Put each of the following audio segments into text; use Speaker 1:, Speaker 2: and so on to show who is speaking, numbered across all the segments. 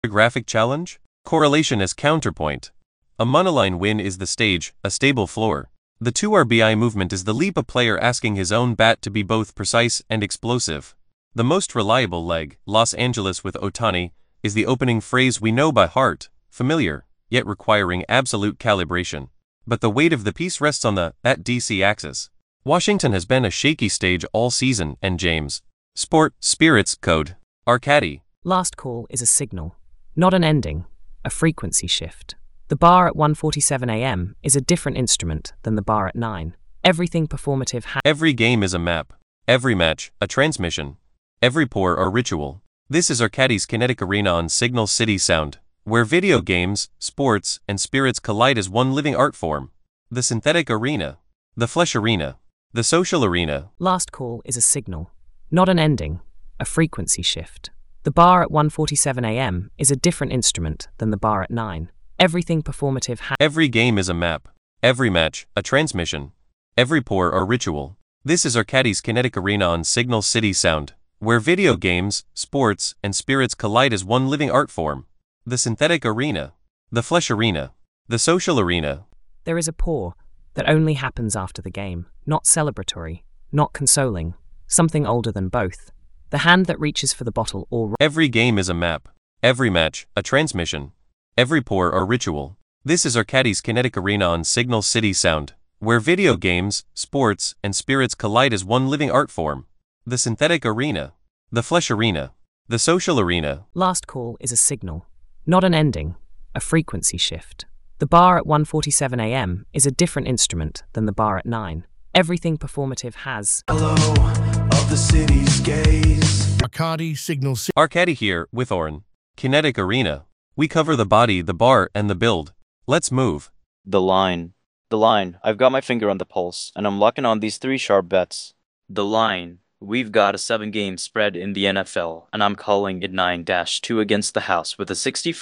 Speaker 1: Graphic challenge? Correlation as counterpoint. A monoline win is the stage, a stable floor. The 2 RBI movement is the leap, a player asking his own bat to be both precise and explosive. The most reliable leg, Los Angeles with Ohtani, is the opening phrase we know by heart, familiar, yet requiring absolute calibration. But the weight of the piece rests on the at DC axis. Washington has been a shaky stage all season, and James. Spirits code. Arcadi.
Speaker 2: Last call is a signal, not an ending, a frequency shift. The bar at 1:47 a.m. is a different instrument than the bar at 9. Everything performative
Speaker 1: Every game is a map. Every match, a transmission. Every pour or ritual. This is Arcadi's Kinetic Arena on Signal City Sound, where video games, sports, and spirits collide as one living art form. The synthetic arena. The flesh arena. The social arena.
Speaker 2: Last call is a signal, not an ending, a frequency shift. The bar at 1:47 a.m. is a different instrument than the bar at 9. Everything performative
Speaker 1: Every game is a map. Every match, a transmission. Every pour or ritual. This is Arcadi's Kinetic Arena on Signal City Sound, where video games, sports, and spirits collide as one living art form. The synthetic arena. The flesh arena. The social arena.
Speaker 2: There is a pour that only happens after the game, not celebratory, not consoling, something older than both. The hand that reaches for the bottle or...
Speaker 1: Every game is a map. Every match, a transmission. Every pour or ritual. This is Arcadi's Kinetic Arena on Signal City Sound, where video games, sports, and spirits collide as one living art form. The synthetic arena. The flesh arena. The social arena.
Speaker 2: Last call is a signal, not an ending, a frequency shift. The bar at 1:47 a.m. is a different instrument than the bar at 9. Everything performative has...
Speaker 3: Hello of the city's gaze.
Speaker 4: Arcadi Signal City.
Speaker 1: Arcadi here, with Oren. Kinetic Arena. We cover the body, the bar, and the build. Let's move.
Speaker 5: The line. The line. I've got my finger on the pulse, and I'm locking on these 3 sharp bets. The line. We've got a 7-game spread in the NFL, and I'm calling it 9-2 against the house with a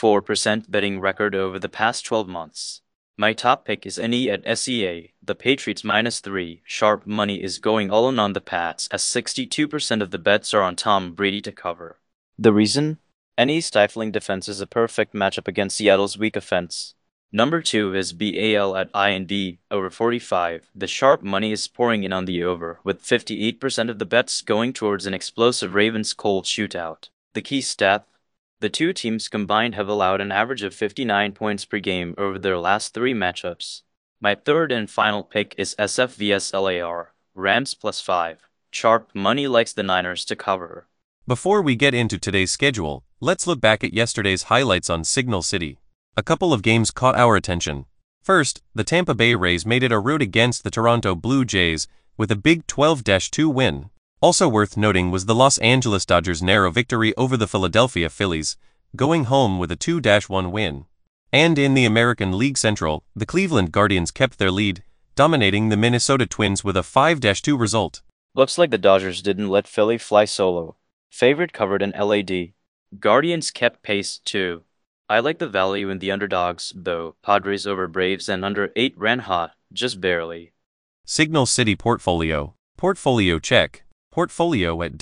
Speaker 5: 64% betting record over the past 12 months. My top pick is NE at SEA. The Patriots -3. Sharp money is going all in on the Pats, as 62% of the bets are on Tom Brady to cover. The reason? NE's stifling defense is a perfect matchup against Seattle's weak offense. Number 2 is BAL at IND, over 45. The sharp money is pouring in on the over, with 58% of the bets going towards an explosive Ravens-Colts shootout. The key stat? The 2 teams combined have allowed an average of 59 points per game over their last 3 matchups. My third and final pick is SF vs LAR, Rams +5. Sharp money likes the Niners to cover.
Speaker 1: Before we get into today's schedule, let's look back at yesterday's highlights on Signal City. A couple of games caught our attention. First, the Tampa Bay Rays made it a rout against the Toronto Blue Jays with a big 12-2 win. Also worth noting was the Los Angeles Dodgers' narrow victory over the Philadelphia Phillies, going home with a 2-1 win. And in the American League Central, the Cleveland Guardians kept their lead, dominating the Minnesota Twins with a 5-2 result.
Speaker 5: Looks like the Dodgers didn't let Philly fly solo. Favorite covered in LAD. Guardians kept pace too. I like the value in the underdogs, though. Padres over Braves and under 8 ran hot, just barely.
Speaker 1: Signal City Portfolio. Portfolio check. Portfolio at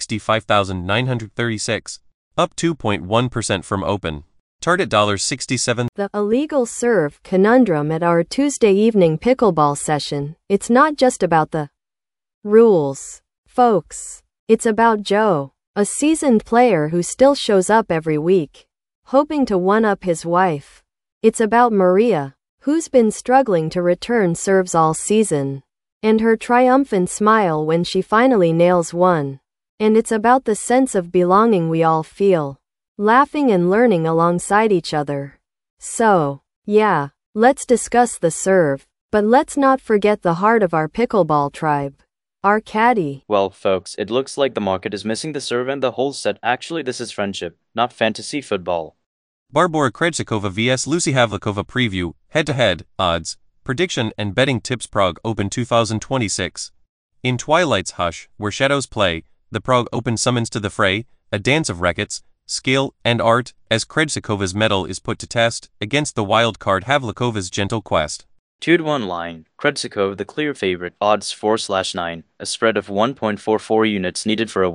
Speaker 1: $65,936, up 2.1% from open. Target $67.
Speaker 6: The illegal serve conundrum at our Tuesday evening pickleball session. It's not just about the rules, folks. It's about Joe, a seasoned player who still shows up every week, hoping to one-up his wife. It's about Maria, who's been struggling to return serves all season, and her triumphant smile when she finally nails one. And it's about the sense of belonging we all feel, laughing and learning alongside each other. So, yeah, let's discuss the serve, but let's not forget the heart of our pickleball tribe. Arcadi.
Speaker 5: Well, folks, it looks like the market is missing the serve and the whole set. Actually, this is friendship, not fantasy football.
Speaker 1: Barbora Krejcikova vs Lucy Havlikova preview, head-to-head, odds, prediction and betting tips. Prague Open 2026. In Twilight's hush, where shadows play, the Prague Open summons to the fray, a dance of rackets, skill, and art, as Krejcikova's mettle is put to test, against the wild card Havlikova's gentle quest.
Speaker 5: 2-1 line, Krejcikova the clear favorite, odds 4/9, a spread of 1.44 units needed for a win.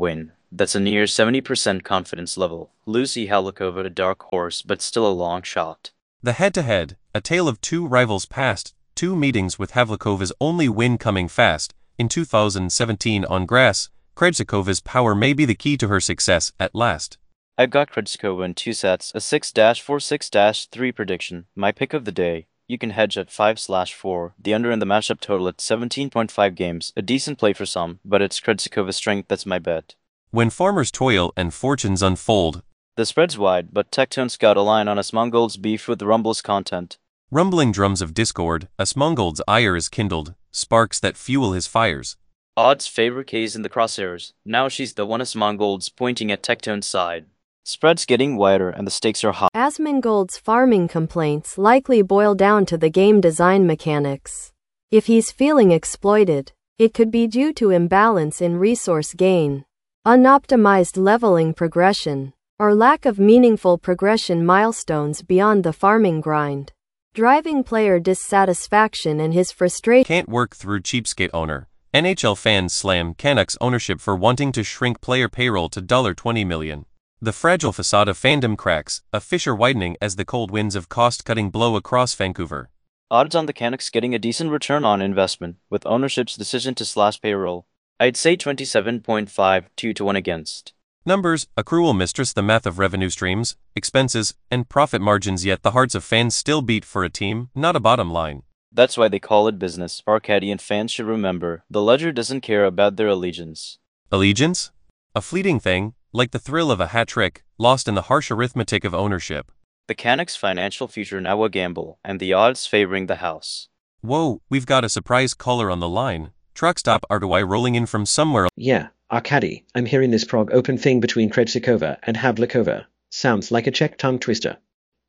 Speaker 5: That's a near 70% confidence level. Lucy Havlikova a dark horse, but still a long shot.
Speaker 1: The head-to-head, a tale of two rivals past, 2 meetings with Havlikova's only win coming fast. In 2017 on grass, Krejcikova's power may be the key to her success at last.
Speaker 5: I've got Krejcikova in 2 sets, a 6-4, 6-3 prediction. My pick of the day. You can hedge at 5/4, the under in the matchup total at 17.5 games. A decent play for some, but it's Krejcikova's strength that's my bet.
Speaker 1: When farmers toil and fortunes unfold,
Speaker 5: The spread's wide, but Tectone's got a line on Asmongold's beef with Rumble's content.
Speaker 1: rumbling drums of discord, Asmongold's ire is kindled, sparks that fuel his fires.
Speaker 5: Odds favor K's in the crosshairs. Now she's the one Asmongold's pointing at Tectone's side. Spread's getting wider and the stakes are high.
Speaker 6: Asmongold's farming complaints likely boil down to the game design mechanics. If he's feeling exploited, it could be due to imbalance in resource gain, unoptimized leveling progression, or lack of meaningful progression milestones beyond the farming grind, driving player dissatisfaction and his frustration.
Speaker 1: Can't work through cheapskate owner. NHL fans slam Canucks ownership for wanting to shrink player payroll to $20 million. The fragile facade of fandom cracks, a fissure widening as the cold winds of cost-cutting blow across Vancouver.
Speaker 5: Odds on the Canucks getting a decent return on investment, with ownership's decision to slash payroll. I'd say 27.5, 2-1 against.
Speaker 1: Numbers, a cruel mistress, the math of revenue streams, expenses, and profit margins, yet the hearts of fans still beat for a team, not a bottom line.
Speaker 5: That's why they call it business. Arcadian fans should remember, the ledger doesn't care about their allegiance.
Speaker 1: Allegiance? A fleeting thing, like the thrill of a hat trick, lost in the harsh arithmetic of ownership.
Speaker 5: The Canucks' financial future now a gamble, and the odds favoring the house.
Speaker 1: Whoa, we've got a surprise caller on the line. Truck stop Artoi rolling in from somewhere.
Speaker 4: Yeah, Arkady, I'm hearing this prog open thing between Krejcikova and Havlikova. Sounds like a Czech tongue twister.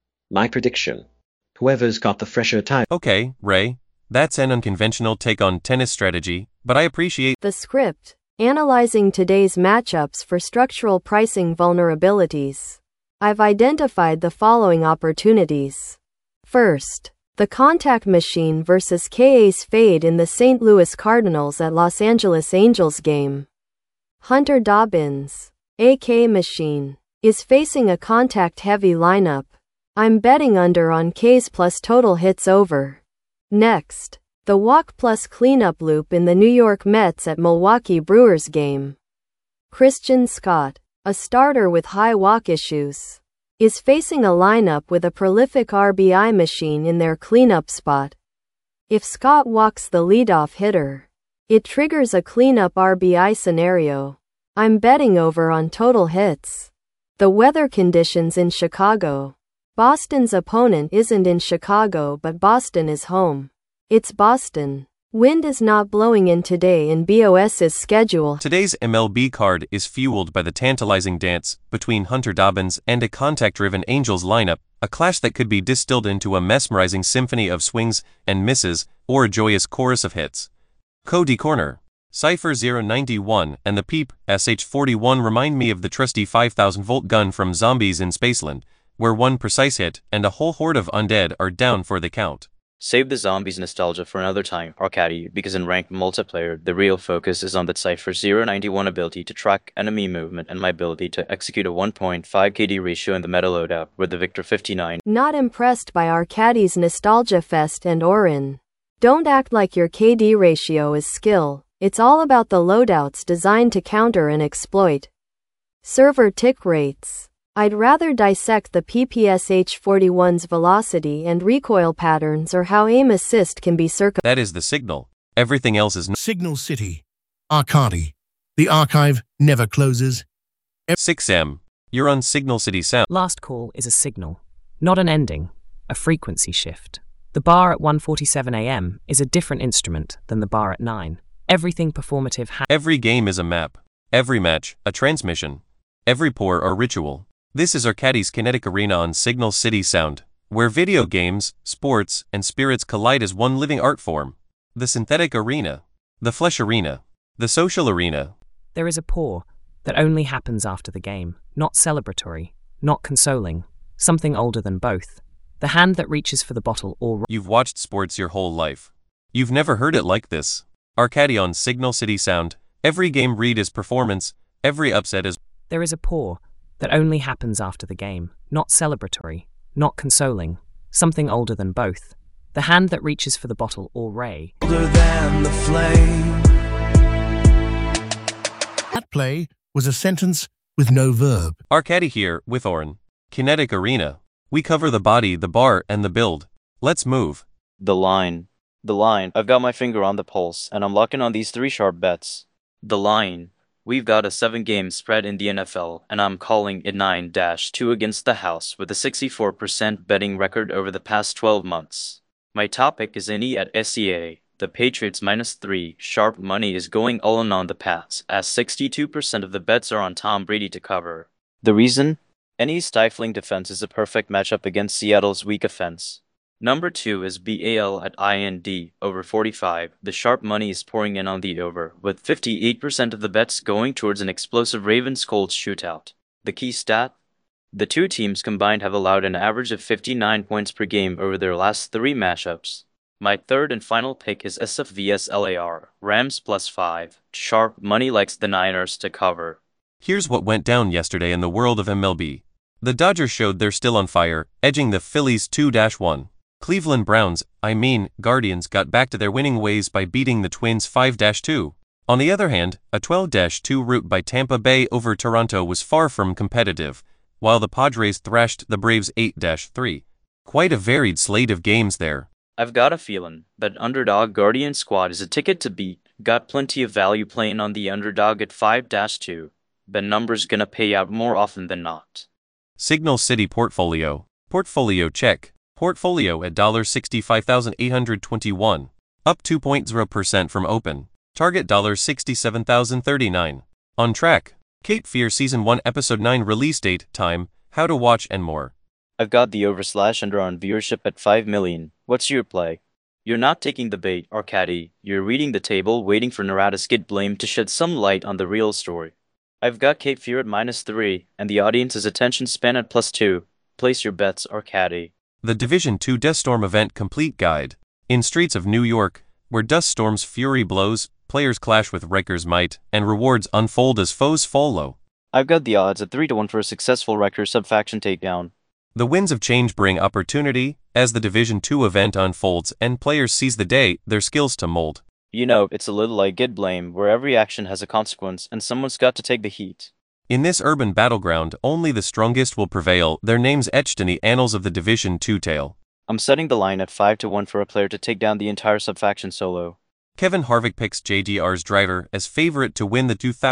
Speaker 4: My prediction. Whoever's got the fresher tire.
Speaker 1: Okay, Ray. That's an unconventional take on tennis strategy, but I appreciate
Speaker 6: The script, analyzing today's matchups for structural pricing vulnerabilities. I've identified the following opportunities. First, the contact machine versus K-Ace fade in the St. Louis Cardinals at Los Angeles Angels game. Hunter Dobbins, AK Machine, is facing a contact-heavy lineup. I'm betting under on K's plus total hits over. Next, the walk plus cleanup loop in the New York Mets at Milwaukee Brewers game. Christian Scott, a starter with high walk issues, is facing a lineup with a prolific RBI machine in their cleanup spot. If Scott walks the leadoff hitter, it triggers a cleanup RBI scenario. I'm betting over on total hits. The weather conditions in Chicago. Boston's opponent isn't in Chicago, but Boston is home. It's Boston. Wind is not blowing in today in BOS's schedule.
Speaker 1: today's MLB card is fueled by the tantalizing dance between Hunter Dobbins and a contact-driven Angels lineup, a clash that could be distilled into a mesmerizing symphony of swings and misses, or a joyous chorus of hits. Cody Corner, Cypher 091, and the Peep SH41 remind me of the trusty 5,000-volt gun from Zombies in Spaceland, where one precise hit and a whole horde of undead are down for the count.
Speaker 5: Save the Zombies nostalgia for another time, Arkady, because in ranked multiplayer, the real focus is on the Cypher 091 ability to track enemy movement and my ability to execute a 1.5 KD ratio in the meta loadout with the Victor 59.
Speaker 6: Not impressed by Arcady's Nostalgia Fest and Orin. Don't act like your KD ratio is skill. It's all about the loadouts designed to counter and exploit server tick rates. I'd rather dissect the PPSH41's velocity and recoil patterns or how aim assist can be
Speaker 1: That is the signal. Everything else is
Speaker 7: Signal City. Arkady. The archive never closes.
Speaker 1: 6M. You're on Signal City Sound.
Speaker 2: Last call is a signal, not an ending, a frequency shift. The bar at 1:47 a.m. is a different instrument than the bar at 9. Everything performative
Speaker 1: Every game is a map. Every match, a transmission. Every pour, a ritual. This is Arkady's Kinetic Arena on Signal City Sound, where video games, sports, and spirits collide as one living art form. The synthetic arena. The flesh arena. The social arena.
Speaker 2: There is a pour that only happens after the game, not celebratory, not consoling, something older than both. The hand that reaches for the bottle or...
Speaker 1: You've watched sports your whole life. You've never heard it like this. Arkady on Signal City Sound. Every game read is performance. Every upset is
Speaker 2: There is a pour that only happens after the game, not celebratory, not consoling, something older than both. The hand that reaches for the bottle or ray.
Speaker 3: Older than the flame.
Speaker 7: That play was a sentence with no verb.
Speaker 1: Arcady here with Oren. Kinetic Arena. We cover the body, the bar, and the build. Let's move.
Speaker 5: The line. The line. I've got my finger on the pulse, and I'm locking on these 3 sharp bets. The line. We've got a 7-game spread in the NFL, and I'm calling it 9-2 against the house with a 64% betting record over the past 12 months. My top pick is Indy at SEA. The Patriots -3 sharp money is going all in on the pass, as 62% of the bets are on Tom Brady to cover. The reason? Any stifling defense is a perfect matchup against Seattle's weak offense. Number 2 is BAL at IND, over 45. The sharp money is pouring in on the over, with 58% of the bets going towards an explosive Ravens-Colts shootout. The key stat? The two teams combined have allowed an average of 59 points per game over their last 3 matchups. My third and final pick is SF vs LAR, Rams +5. Sharp money likes the Niners to cover.
Speaker 1: Here's what went down yesterday in the world of MLB. The Dodgers showed they're still on fire, edging the Phillies 2-1. Cleveland Browns, Guardians got back to their winning ways by beating the Twins 5-2. On the other hand, a 12-2 rout by Tampa Bay over Toronto was far from competitive, while the Padres thrashed the Braves 8-3. Quite a varied slate of games there.
Speaker 5: I've got a feeling that underdog Guardian squad is a ticket to beat. Got plenty of value playing on the underdog at 5-2. But numbers gonna pay out more often than not.
Speaker 1: Signal City Portfolio. Portfolio check. Portfolio at $65,821. Up 2.0% from open. Target $67,039. On track. Cape Fear Season 1 Episode 9 release date, time, how to watch and more.
Speaker 5: I've got the over/under on viewership at 5 million. What's your play? You're not taking the bait, Arcady. You're reading the table, waiting for Narada Skid Blame to shed some light on the real story. I've got Cape Fear at -3, and the audience's attention span at +2. Place your bets, Arcady.
Speaker 1: The Division 2 Dust Storm Event Complete Guide. In streets of New York, where dust storms' fury blows, players clash with Riker's might, and rewards unfold as foes fall low.
Speaker 5: I've got the odds at 3-1 for a successful Riker sub-faction takedown.
Speaker 1: The winds of change bring opportunity, as the Division 2 event unfolds and players seize the day, their skills to mold.
Speaker 5: You know, it's a little like Get Blame, where every action has a consequence and someone's got to take the heat.
Speaker 1: In this urban battleground, only the strongest will prevail, their names etched in the annals of the Division 2 tale.
Speaker 5: I'm setting the line at 5-1 for a player to take down the entire sub-faction solo.
Speaker 1: Kevin Harvick picks JGR's driver as favorite to win the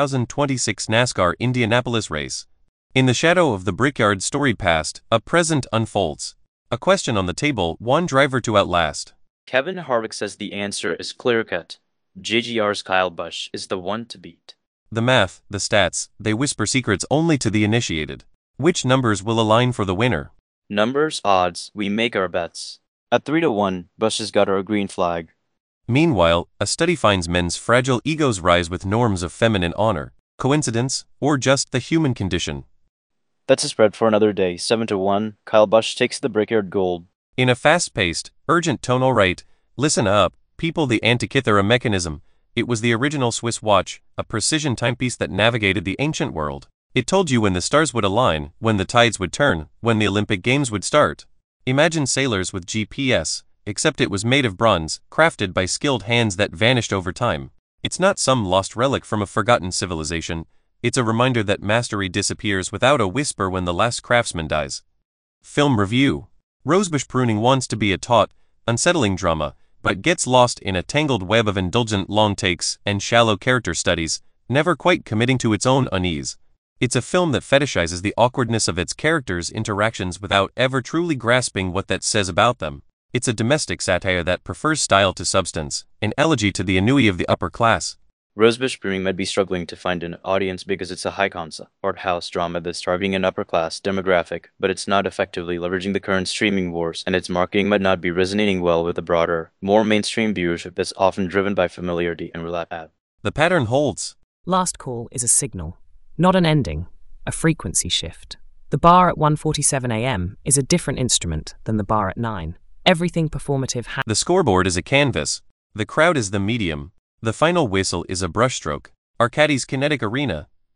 Speaker 1: 2026 NASCAR Indianapolis race. In the shadow of the Brickyard storied past, a present unfolds. A question on the table, one driver to outlast.
Speaker 5: Kevin Harvick says the answer is clear-cut. JGR's Kyle Busch is the one to beat.
Speaker 1: The math, the stats, they whisper secrets only to the initiated. Which numbers will align for the winner?
Speaker 5: Numbers, odds, we make our bets. At 3-1, Busch has got our green flag.
Speaker 1: Meanwhile, a study finds men's fragile egos rise with norms of feminine honor. Coincidence, or just the human condition?
Speaker 5: That's a spread for another day. 7-1, Kyle Busch takes the Brickyard gold.
Speaker 1: In a fast-paced, urgent tone, alright, listen up, people, the Antikythera mechanism. It was the original Swiss watch, a precision timepiece that navigated the ancient world. It told you when the stars would align, when the tides would turn, when the Olympic Games would start. Imagine sailors with GPS, except it was made of bronze, crafted by skilled hands that vanished over time. It's not some lost relic from a forgotten civilization. It's a reminder that mastery disappears without a whisper when the last craftsman dies. Film review. Rosebush pruning wants to be a taut, unsettling drama, but gets lost in a tangled web of indulgent long takes and shallow character studies, never quite committing to its own unease. It's a film that fetishizes the awkwardness of its characters' interactions without ever truly grasping what that says about them. It's a domestic satire that prefers style to substance, an elegy to the ennui of the upper class.
Speaker 5: Rosebush Brewing might be struggling to find an audience because it's a high-concept, art house drama that's targeting an upper-class demographic, but it's not effectively leveraging the current streaming wars, and its marketing might not be resonating well with the broader, more mainstream viewership that's often driven by familiarity and roulette ad.
Speaker 1: The pattern holds.
Speaker 2: Last call is a signal, not an ending, a frequency shift. The bar at 1:47 a.m. is a different instrument than the bar at 9. Everything performative
Speaker 1: The scoreboard is a canvas. The crowd is the medium. The final whistle is a brushstroke. Arcady's Kinetic Arena.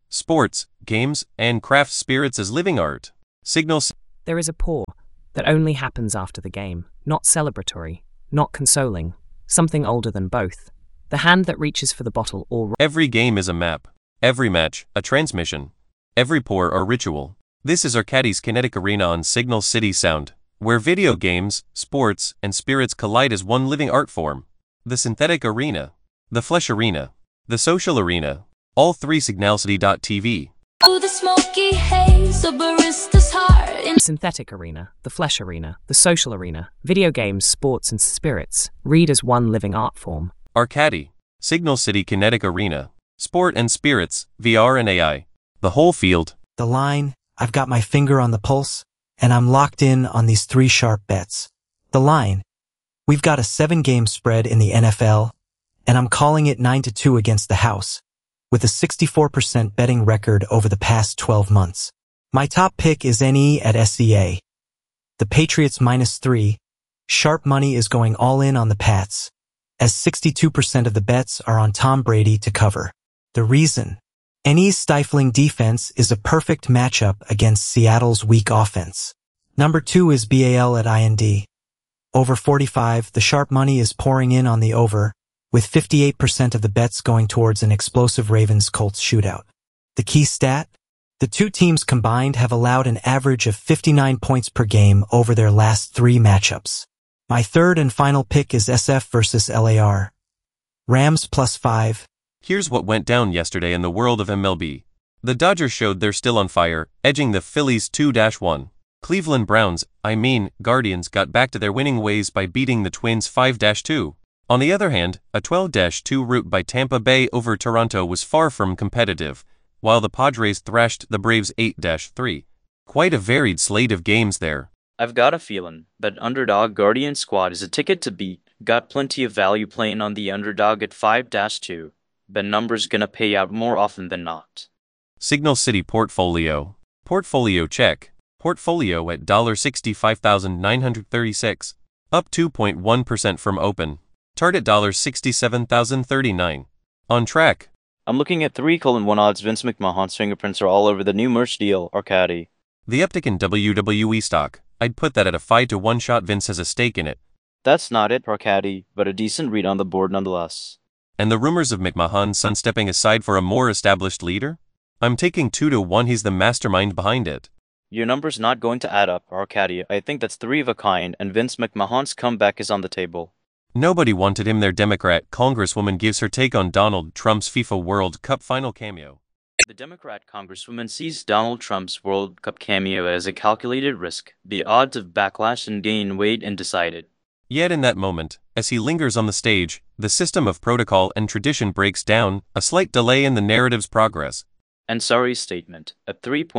Speaker 1: sports, games, and craft spirits as living art. Signal.
Speaker 2: There is a pause that only happens after the game, not celebratory, not consoling, something older than both. The hand that reaches for the bottle or...
Speaker 1: Every game is a map. Every match, a transmission. Every pour, a ritual. This is Arcadie's Kinetic Arena on Signal City Sound, where video games, sports, and spirits collide as one living art form. The synthetic arena, the flesh arena, the social arena, all three signalcity.tv.
Speaker 8: The smoky haze, a barista's heart in
Speaker 2: Synthetic arena, the flesh arena, the social arena, video games, sports, and spirits, read as one living art form.
Speaker 1: Arcadie, Signal City Kinetic Arena, sport and spirits, VR and AI, the whole field.
Speaker 9: The line, I've got my finger on the pulse, and I'm locked in on these 3 sharp bets. The line, we've got a 7-game spread in the NFL, and I'm calling it 9-2 against the house, with a 64% betting record over the past 12 months. My top pick is NE at SEA. The Patriots -3, sharp money is going all in on the Pats, as 62% of the bets are on Tom Brady to cover. The reason? NE's stifling defense is a perfect matchup against Seattle's weak offense. Number 2 is BAL at IND. Over 45, the sharp money is pouring in on the over, with 58% of the bets going towards an explosive Ravens-Colts shootout. The key stat? The two teams combined have allowed an average of 59 points per game over their last 3 matchups. My third and final pick is SF versus LAR. Rams +5.
Speaker 1: Here's what went down yesterday in the world of MLB. The Dodgers showed they're still on fire, edging the Phillies 2-1. Cleveland Browns, Guardians got back to their winning ways by beating the Twins 5-2. On the other hand, a 12-2 rout by Tampa Bay over Toronto was far from competitive, while the Padres thrashed the Braves 8-3. Quite a varied slate of games there.
Speaker 5: I've got a feeling that underdog Guardian squad is a ticket to beat. Got plenty of value playing on the underdog at 5-2. But numbers gonna pay out more often than not.
Speaker 1: Signal City Portfolio. Portfolio check. Portfolio at $65,936. Up 2.1% from open. Target $67,039. On track.
Speaker 5: I'm looking at 3:1 odds. Vince McMahon's fingerprints are all over the new merch deal, Arcadie.
Speaker 1: The uptick in WWE stock. I'd put that at a 5-1 shot. Vince has a stake in it.
Speaker 5: That's not it, Arcadie, but a decent read on the board nonetheless.
Speaker 1: And the rumors of McMahon's son stepping aside for a more established leader? I'm taking 2-1. He's the mastermind behind it.
Speaker 5: Your number's not going to add up, Arcadie. I think that's 3 of a kind, and Vince McMahon's comeback is on the table.
Speaker 1: Nobody wanted him there. Democrat Congresswoman gives her take on Donald Trump's FIFA World Cup final cameo.
Speaker 5: The Democrat Congresswoman sees Donald Trump's World Cup cameo as a calculated risk. The odds of backlash and gain weighed and decided.
Speaker 1: Yet in that moment, as he lingers on the stage, the system of protocol and tradition breaks down, a slight delay in the narrative's progress.
Speaker 5: And sorry's statement, a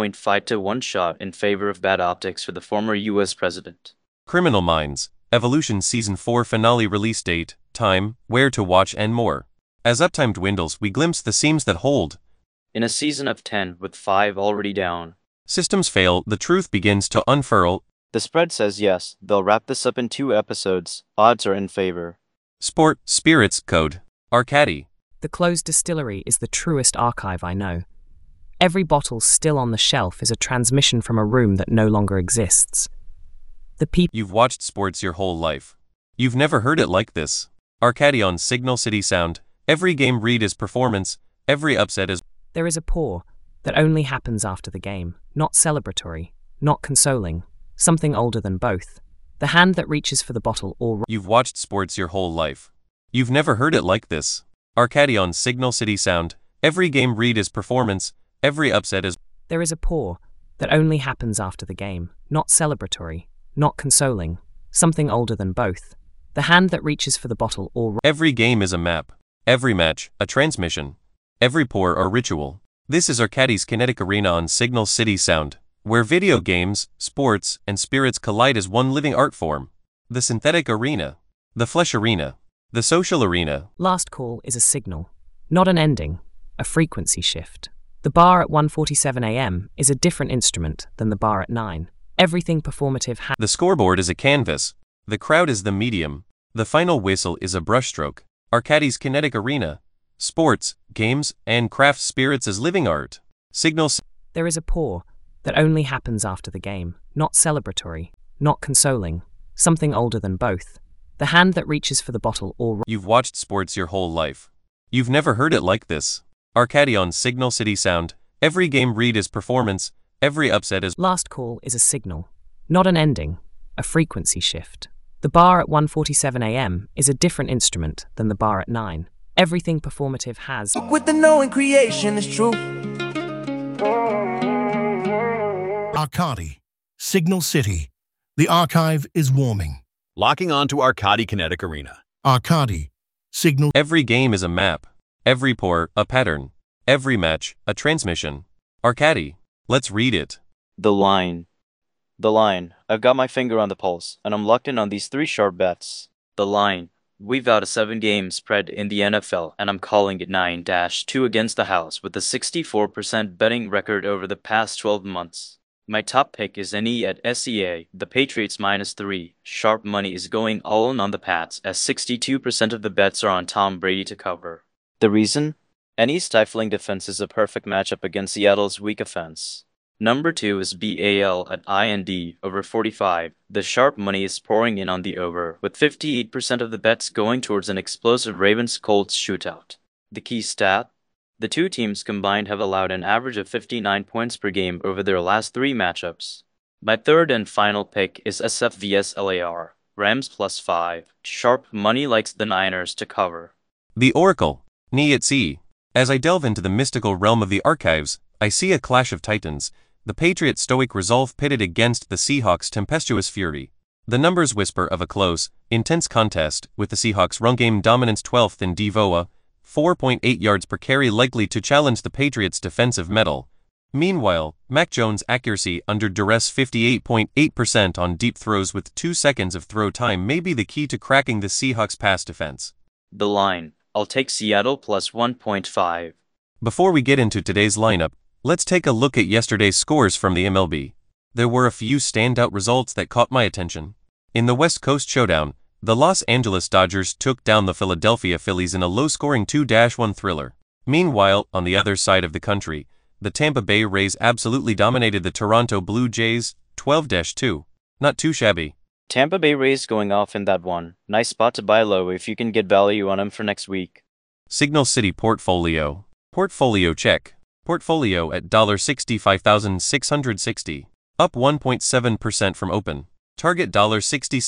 Speaker 5: 3.5-1 shot in favor of bad optics for the former U.S. president.
Speaker 1: Criminal Minds, Evolution Season 4 finale release date, time, where to watch and more. As uptime dwindles, we glimpse the seams that hold.
Speaker 5: In a season of 10 with 5 already down.
Speaker 1: Systems fail, the truth begins to unfurl.
Speaker 5: The spread says yes, they'll wrap this up in 2 episodes. Odds are in favor.
Speaker 1: Sport, spirits, code. Arcadie.
Speaker 2: The closed distillery is the truest archive I know. Every bottle still on the shelf is a transmission from a room that no longer exists. The people...
Speaker 1: You've watched sports your whole life. You've never heard it like this. Arcadie on Signal City Sound. Every game read is performance. Every upset is...
Speaker 2: There is a pour that only happens after the game, not celebratory, not consoling, something older than both. The hand that reaches for the bottle or...
Speaker 1: You've watched sports your whole life. You've never heard it like this. Arcadie on Signal City Sound. Every game read is performance. Every upset is...
Speaker 2: There is a pour that only happens after the game, not celebratory, not consoling, something older than both. The hand that reaches for the bottle or...
Speaker 1: Every game is a map. Every match, a transmission. Every pour, a ritual. This is Arcadie's Kinetic Arena on Signal City Sound, where video games, sports, and spirits collide as one living art form. The synthetic arena. The flesh arena. The social arena.
Speaker 2: Last call is a signal, not an ending, a frequency shift. The bar at 1:47 a.m. is a different instrument than the bar at 9. Everything performative
Speaker 1: The scoreboard is a canvas. The crowd is the medium. The final whistle is a brushstroke. Arcadie's Kinetic Arena. Sports, games, and craft spirits as living art. Signal
Speaker 2: There is a pause that only happens after the game, not celebratory, not consoling, something older than both. The hand that reaches for the bottle or...
Speaker 1: You've watched sports your whole life. You've never heard it like this. Arcadi on Signal City Sound. Every game read is performance, every upset is...
Speaker 2: Last call is a signal, not an ending, a frequency shift. The bar at 1:47 a.m. is a different instrument than the bar at 9. Everything performative has...
Speaker 3: With the knowing creation is true.
Speaker 7: Arcadi, Signal City. The archive is warming.
Speaker 10: Locking on to Arcadi Kinetic Arena.
Speaker 7: Arcadi, Signal.
Speaker 1: Every game is a map. Every pour, a pattern. Every match, a transmission. Arcadi. Let's read it.
Speaker 5: The line. The line. I've got my finger on the pulse, and I'm locked in on these three sharp bets. The line. We've got a 7-game spread in the NFL, and I'm calling it 9-2 against the house with a 64% betting record over the past 12 months. My top pick is NE at SEA, the Patriots -3. Sharp money is going all in on the Pats, as 62% of the bets are on Tom Brady to cover. The reason? NE's stifling defense is a perfect matchup against Seattle's weak offense. Number 2 is BAL at IND over 45. The sharp money is pouring in on the over, with 58% of the bets going towards an explosive Ravens-Colts shootout. The key stat? The two teams combined have allowed an average of 59 points per game over their last 3 matchups. My third and final pick is SF vs LAR, Rams +5. Sharp money likes the Niners to cover.
Speaker 1: The Oracle. NE at sea. As I delve into the mystical realm of the archives, I see a clash of titans. The Patriots' stoic resolve pitted against the Seahawks' tempestuous fury. The numbers whisper of a close, intense contest, with the Seahawks' run game dominance 12th in DVOA, 4.8 yards per carry likely to challenge the Patriots' defensive mettle. Meanwhile, Mac Jones' accuracy under duress 58.8% on deep throws with 2 seconds of throw time may be the key to cracking the Seahawks' pass defense.
Speaker 5: The line. I'll take Seattle +1.5.
Speaker 1: Before we get into today's lineup, let's take a look at yesterday's scores from the MLB. There were a few standout results that caught my attention. In the West Coast Showdown, the Los Angeles Dodgers took down the Philadelphia Phillies in a low-scoring 2-1 thriller. Meanwhile, on the other side of the country, the Tampa Bay Rays absolutely dominated the Toronto Blue Jays, 12-2. Not too shabby.
Speaker 5: Tampa Bay Rays going off in that one. Nice spot to buy low if you can get value on them for next week.
Speaker 1: Signal City Portfolio. Portfolio check. Portfolio at $65,660. Up 1.7% from open. Target $66.